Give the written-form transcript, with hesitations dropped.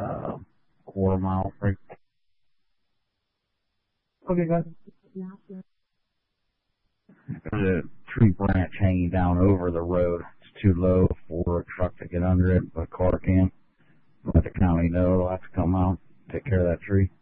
quarter mile break. Okay, guys. There's a tree branch hanging down over the road. It's too low for a truck to get under it, but a car can. Let the county know they'll have to come out, take care of that tree.